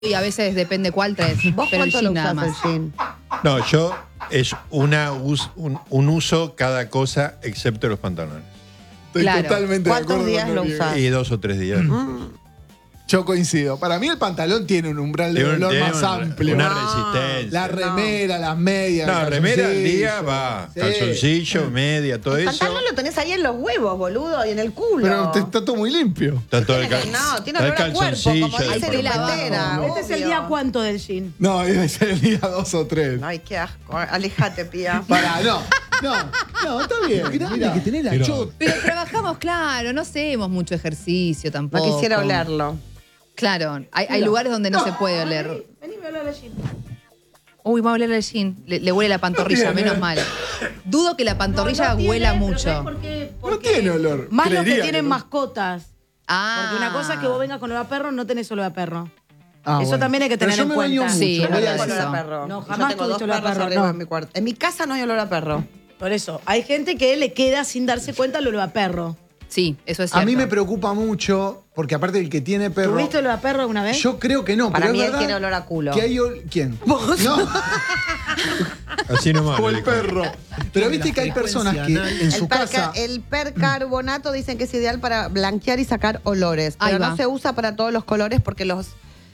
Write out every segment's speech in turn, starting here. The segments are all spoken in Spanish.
y a veces depende cuál traes. ¿Vos Pero el cuánto lo jean nada usás el más. jean? No, yo es un uso cada cosa excepto los pantalones. Estoy Claro. totalmente de ¿Cuántos acuerdo días con lo Noriega. usás? Y 2 o 3 días. Yo coincido. Para mí el pantalón tiene un umbral de dolor Tiene más amplio. una No. resistencia. La remera, las medias. No, el remera al calzoncillo. día va. Sí. Calzoncillo, media, todo El eso. pantalón lo tenés ahí en los huevos, boludo, y en el culo. Pero está todo muy limpio. Está todo el No, tiene está olor a cuerpo, como dice después. la bandera. Este es el día cuánto del jean. No, debe ser el día 2 o 3. Ay, qué asco. Alejate, pía. Pará, no, está bien. Mirá, que tenés la chota. Pero trabajamos, claro, no hacemos mucho ejercicio No tampoco. quisiera olerlo. Claro, hay lugares donde no se puede oler. Vení, me habla el jean. Uy, va a oler el jean. Le huele la pantorrilla, menos mal. Dudo que la pantorrilla huela mucho. No tiene olor. Más los que Creería tienen no. mascotas. Ah. Porque una cosa es que vos vengas con olor a perro, no tenés olor a perro. Ah, Eso bueno. también hay que Pero tener yo en me baño cuenta. mucho, Sí, voy a No verdad tengo olor decir. a perro. No, Yo jamás tengo 2 tuviste olor a perros perro, arriba no. en mi cuarto. En mi casa no hay olor a perro. Por eso, hay gente que le queda sin darse cuenta el olor a perro. Sí, eso es A cierto. mí me preocupa mucho, porque aparte el que tiene perro. ¿Tuviste olor a perro alguna vez? Yo creo que no, Para pero mí es él verdad tiene olor a culo. que hay ¿Quién? ¿Vos? No, Así nomás. o lo el dijo. perro. Pero viste que hay personas que en su casa. El percarbonato dicen que es ideal para blanquear y sacar olores. Ahí Pero va. no se usa para todos los colores porque lo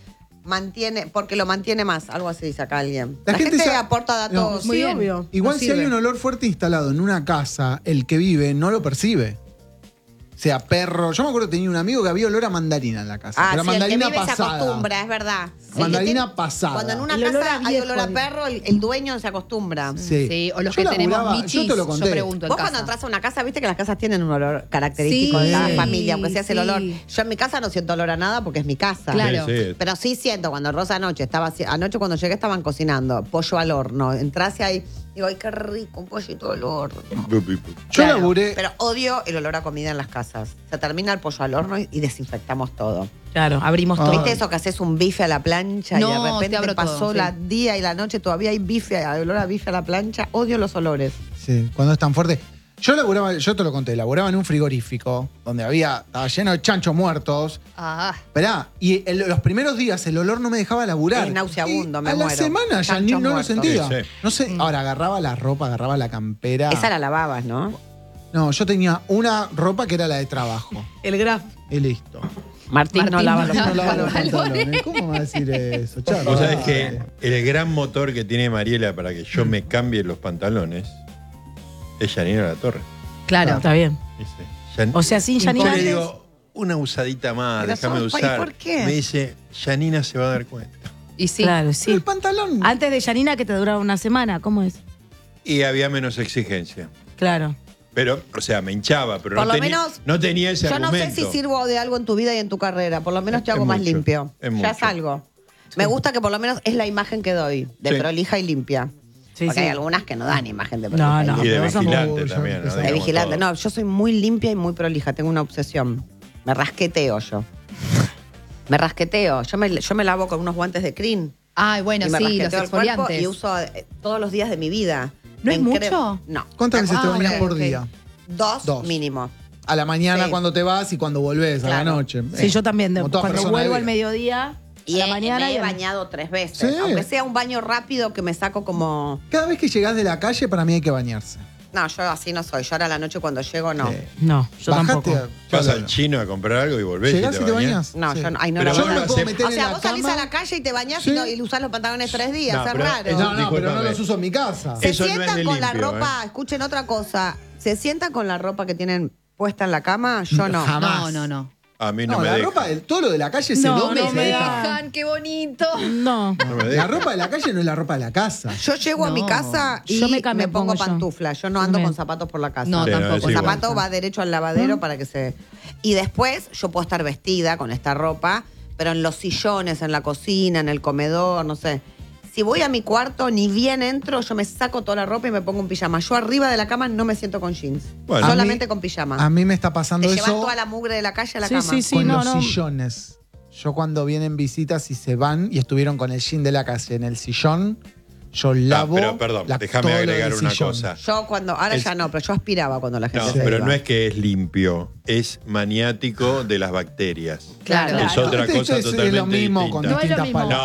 mantiene más. Algo así dice acá alguien. La La, gente gente sa- aporta datos. Muy Sí, bien. obvio. Igual Nos si hay sirve. un olor fuerte instalado en una casa, el que vive no lo percibe. O sea, perro. Yo me acuerdo que tenía un amigo que había olor a mandarina en la casa. Ah, pero sí, el que mandarina vive se pasada. acostumbra, es verdad. El Mandarina que tiene- pasada. Cuando en una El olor casa a hay viejo, olor a perro, el dueño se acostumbra. Sí. Sí, o los Yo que tenemos laburaba- michis, yo te lo conté. pregunto en Vos casa. cuando entras a una casa, viste que las casas tienen un olor característico Sí, de cada familia, aunque sea el sí. olor. Yo en mi casa no siento olor a nada porque es mi casa. Claro. Sí, sí. Pero sí siento, cuando Rosa anoche cuando llegué estaban cocinando pollo al horno. Entrase ahí, digo, ay, qué rico, un pollito al horno. Yo Claro, laburé. Pero odio el olor a comida en las casas. Se termina el pollo al horno y desinfectamos todo. Claro, abrimos Ah. todo. ¿Viste eso que haces un bife a la plancha No, y de te repente abro pasó todo, sí. la día y la noche, todavía hay bife, hay olor a bife a la plancha? Odio los olores. Sí, cuando es tan fuerte. Yo laburaba, yo te lo conté, laburaba en un frigorífico donde estaba lleno de chanchos muertos. Ah, Esperá, y los primeros días el olor no me dejaba laburar. Es nauseabundo, Y me a muero. la semana ya Chanchos no lo muertos. sentía. Sí, sí. No sé, ahora agarraba la ropa, agarraba la campera. Esa la lavabas, ¿no? No, yo tenía una ropa que era la de trabajo. El graf. Y listo. Martín, no Martín lava no los lava No lavo los pantalones. pantalones. ¿Cómo va a decir eso, Charlie? Vos sabés que el gran motor que tiene Mariela para que yo me cambie los pantalones es Janina La Torre. claro. Está bien. Dice, O sea, sin yo Janina le antes. digo, una usadita más, Pero déjame sos- ¿y usar. por qué? Me dice, Janina se va a dar cuenta. Y sí. Claro, Pero sí. el pantalón. Antes de Janina, que te duraba una semana, ¿cómo es? Y había menos exigencia. Claro. Pero, o sea, me hinchaba, pero Por no, lo tenía, menos, no tenía ese Yo no argumento. sé si sirvo de algo en tu vida y en tu carrera. Por lo menos te Es hago más mucho, limpio. es Ya mucho. es algo. Me gusta que por lo menos es la imagen que doy, de Sí. prolija y limpia. Sí, Porque sí. hay algunas que no dan imagen de No, prolija no. Y de pero vos sos vigilante muy- también. ¿no? De De Digamos vigilante. todo. No, yo soy muy limpia y muy prolija. Tengo una obsesión. Me rasqueteo yo. Me rasqueteo. Yo me lavo con unos guantes de crin. Ay, bueno, y me sí, los rasqueteo el cuerpo exfoliantes. y uso todos los días de mi vida. ¿No es Me mucho? No. ¿Cuántas veces te Ah, bañas ok, por ok. día? Dos mínimo. A la mañana Sí. cuando te vas y cuando volvés a la Claro. noche. Sí, yo también. Como toda Cuando persona vuelvo de al bien. mediodía, Y a la mañana. me y he a la- bañado 3 veces. Sí. Aunque sea un baño rápido que me saco como... Cada vez que llegás de la calle, para mí hay que bañarse. No, yo así no soy. Yo ahora a la noche cuando llego, no. Sí. No, yo Bajate tampoco. Vas al chino a comprar algo y volvés Llegás y y te te bañás. bañas. No, Sí. yo no, ay, no Pero la vos Yo me no puedo hacés- meter O en sea, la vos salís cama. a la calle y te bañás Sí. y usás los pantalones 3 días. No, es pero raro. eso- No, pero no discúlpame. los uso en mi casa. Se Eso no es sientan de con la limpio, ropa, escuchen otra cosa. Se sientan con la ropa que tienen puesta en la cama, yo no. Jamás. No. A mí no, No, me la deja. ropa, todo lo de la calle se No, dobla y no se me deja. Dejan, qué bonito. No. No me La deja. ropa de la calle no es la ropa de la casa. Yo llego a mi No. casa y Yo me me, cambio, pongo pongo yo. pantuflas. Yo no ando También. con zapatos por la casa. No, Sí, no, tampoco. es El igual. zapato va derecho al lavadero para que se... Y después yo puedo estar vestida con esta ropa, pero en los sillones, en la cocina, en el comedor, no sé. Si voy a mi cuarto, ni bien entro, yo me saco toda la ropa y me pongo un pijama. Yo arriba de la cama no me siento con jeans. Bueno. Solamente A mí- con pijama. A mí me está pasando Te llevas eso toda la mugre de la calle a la Sí, cama. sí, sí. con no, los no. sillones. Yo cuando vienen visitas y se van y estuvieron con el jean de la calle en el sillón, Yo lavo. pero perdón, déjame todo lo agregar del una sillón. cosa. Yo ahora ya no, pero yo aspiraba cuando la gente No, se pero iba. no es que es limpio, es maniático de las bacterias. Claro. Es otra Esto cosa es totalmente lo mismo con distinta. No es lo distintas mismo. palabras.